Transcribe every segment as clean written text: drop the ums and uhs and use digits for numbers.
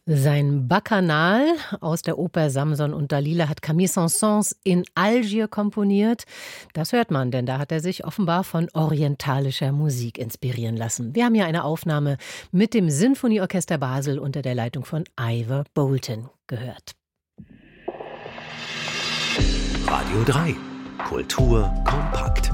Sein Bacchanal aus der Oper Samson und Dalila hat Camille Saint-Saëns in Algier komponiert. Das hört man, denn da hat er sich offenbar von orientalischer Musik inspirieren lassen. Wir haben hier eine Aufnahme mit dem Sinfonieorchester Basel unter der Leitung von Ivor Bolton gehört. Radio 3. Kultur kompakt.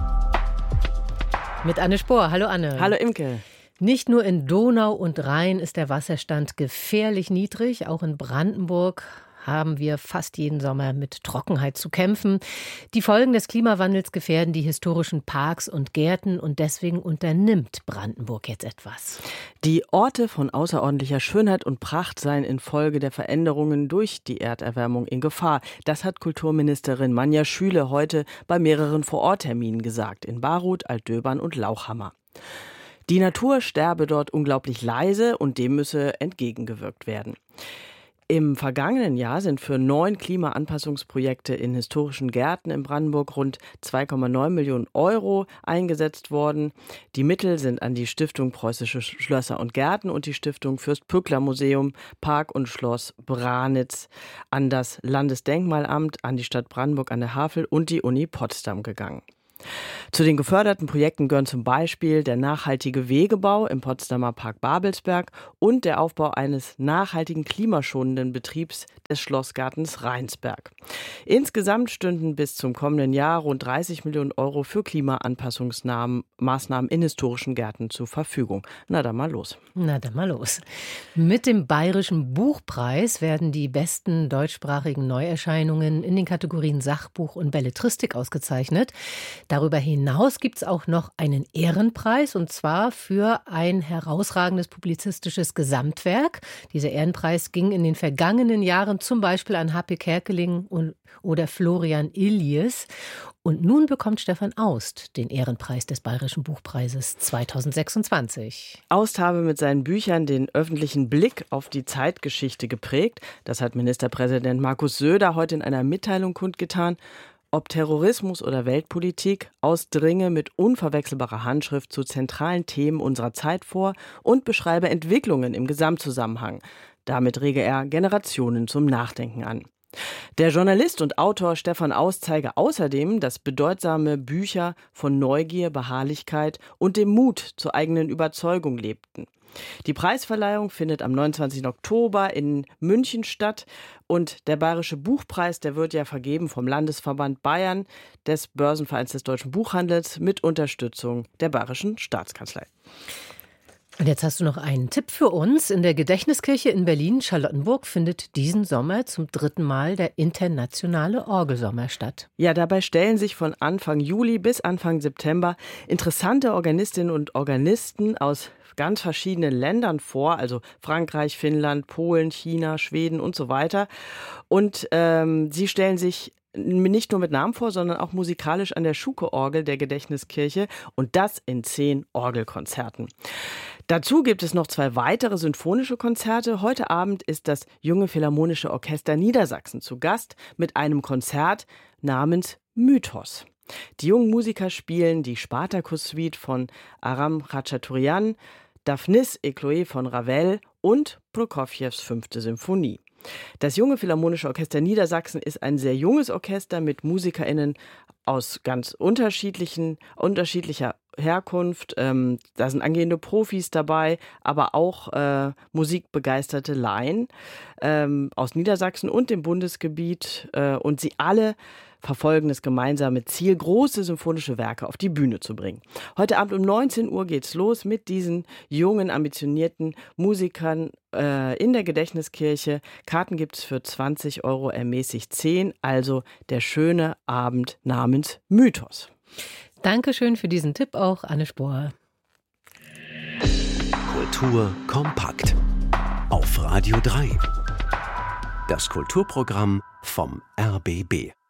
Mit Anne Spohr. Hallo Anne. Hallo Imke. Nicht nur in Donau und Rhein ist der Wasserstand gefährlich niedrig. Auch in Brandenburg haben wir fast jeden Sommer mit Trockenheit zu kämpfen. Die Folgen des Klimawandels gefährden die historischen Parks und Gärten und deswegen unternimmt Brandenburg jetzt etwas. Die Orte von außerordentlicher Schönheit und Pracht seien infolge der Veränderungen durch die Erderwärmung in Gefahr. Das hat Kulturministerin Manja Schüle heute bei mehreren Vorortterminen gesagt, in Baruth, Altdöbern und Lauchhammer. Die Natur sterbe dort unglaublich leise und dem müsse entgegengewirkt werden. Im vergangenen Jahr sind für 9 Klimaanpassungsprojekte in historischen Gärten in Brandenburg rund 2,9 Millionen Euro eingesetzt worden. Die Mittel sind an die Stiftung Preußische Schlösser und Gärten und die Stiftung Fürst-Pückler-Museum, Park und Schloss Branitz, an das Landesdenkmalamt, an die Stadt Brandenburg an der Havel und die Uni Potsdam gegangen. Zu den geförderten Projekten gehören zum Beispiel der nachhaltige Wegebau im Potsdamer Park Babelsberg und der Aufbau eines nachhaltigen klimaschonenden Betriebs des Schlossgartens Rheinsberg. Insgesamt stünden bis zum kommenden Jahr rund 30 Millionen Euro für Klimaanpassungsmaßnahmen in historischen Gärten zur Verfügung. Na dann mal los. Mit dem Bayerischen Buchpreis werden die besten deutschsprachigen Neuerscheinungen in den Kategorien Sachbuch und Belletristik ausgezeichnet. Darüber hinaus gibt es auch noch einen Ehrenpreis, und zwar für ein herausragendes publizistisches Gesamtwerk. Dieser Ehrenpreis ging in den vergangenen Jahren zum Beispiel an H.P. Kerkeling oder Florian Illies. Und nun bekommt Stefan Aust den Ehrenpreis des Bayerischen Buchpreises 2026. Aust habe mit seinen Büchern den öffentlichen Blick auf die Zeitgeschichte geprägt. Das hat Ministerpräsident Markus Söder heute in einer Mitteilung kundgetan. Ob Terrorismus oder Weltpolitik, Aust dringe mit unverwechselbarer Handschrift zu zentralen Themen unserer Zeit vor und beschreibe Entwicklungen im Gesamtzusammenhang. Damit rege er Generationen zum Nachdenken an. Der Journalist und Autor Stefan Aust zeige außerdem, dass bedeutsame Bücher von Neugier, Beharrlichkeit und dem Mut zur eigenen Überzeugung lebten. Die Preisverleihung findet am 29. Oktober in München statt und der Bayerische Buchpreis, der wird ja vergeben vom Landesverband Bayern, des Börsenvereins des deutschen Buchhandels mit Unterstützung der Bayerischen Staatskanzlei. Und jetzt hast du noch einen Tipp für uns. In der Gedächtniskirche in Berlin-Charlottenburg findet diesen Sommer zum 3. Mal der internationale Orgelsommer statt. Ja, dabei stellen sich von Anfang Juli bis Anfang September interessante Organistinnen und Organisten aus ganz verschiedenen Ländern vor, also Frankreich, Finnland, Polen, China, Schweden und so weiter. Und sie stellen sich nicht nur mit Namen vor, sondern auch musikalisch an der Schuke-Orgel der Gedächtniskirche und das in 10 Orgelkonzerten. Dazu gibt es noch 2 weitere sinfonische Konzerte. Heute Abend ist das Junge Philharmonische Orchester Niedersachsen zu Gast mit einem Konzert namens Mythos. Die jungen Musiker spielen die Spartacus-Suite von Aram Khachaturian, Daphnis et Chloé von Ravel und Prokofjews 5. Symphonie. Das Junge Philharmonische Orchester Niedersachsen ist ein sehr junges Orchester mit MusikerInnen aus ganz unterschiedlicher Herkunft. Da sind angehende Profis dabei, aber auch musikbegeisterte Laien aus Niedersachsen und dem Bundesgebiet. Und sie alle verfolgen das gemeinsame Ziel, große symphonische Werke auf die Bühne zu bringen. Heute Abend um 19 Uhr geht's los mit diesen jungen, ambitionierten Musikern in der Gedächtniskirche. Karten gibt's für 20 Euro, ermäßigt 10. Also der schöne Abend namens Mythos. Dankeschön für diesen Tipp auch, Anne Spohr. Kultur kompakt. Auf Radio 3. Das Kulturprogramm vom RBB.